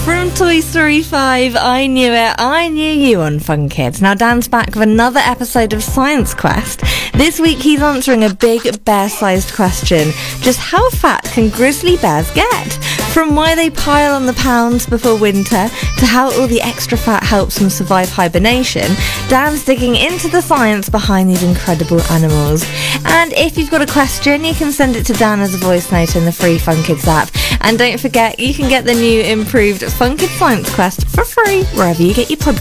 From Toy Story 5, I Knew It, I Knew You on Fun Kids. Now Dan's back with another episode of Science Quest. This week he's answering a big bear-sized question. Just how fat can grizzly bears get? From why they pile on the pounds before winter, to how all the extra fat helps them survive hibernation, Dan's digging into the science behind these incredible animals. And if you've got a question, you can send it to Dan as a voice note in the free Fun Kids app. And don't forget, you can get the new improved Fun Kids Science Quest for free wherever you get your podcasts.